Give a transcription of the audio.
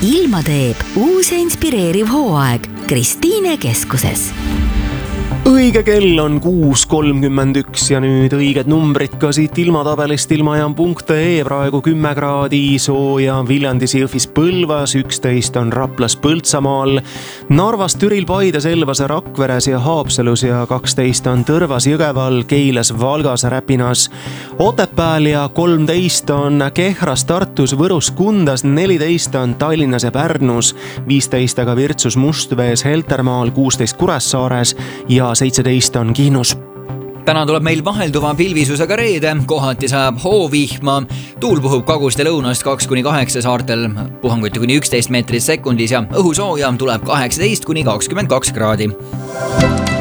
ilma teeb uus ja inspireeriv hooaeg Kristiine keskuses. Õige kell on 6.31 ja nüüd õiged numbrid ka siit ilmatabelist ilmajam.ee. Praegu 10 kraadi sooja Viljandis, Jõhvis, Põlvas, 11 on Raplas, Põltsamaal, Narvas, Türil, Paides, Elvas, Rakveres ja Haapsalus ja 12 on Tõrvas, Jõgeval, Keilas, Valgas, Räpinas, Otepääl ja 13 on Kehras, Tartus, Võrus, Kundas, 14 on Tallinnas ja Pärnus, 15 aga Virtsus, Mustvees, Heltermaal, 16 Kuressaares ja 17 on Kihnus. Täna tuleb meil vahelduva pilvisusega reede, kohati sajab hoovihma, tuul puhub kagust ja lõunast 2-8 saartel, puhanguti kuni 11 meetrit sekundis ja õhusooja tuleb 18-22 kraadi.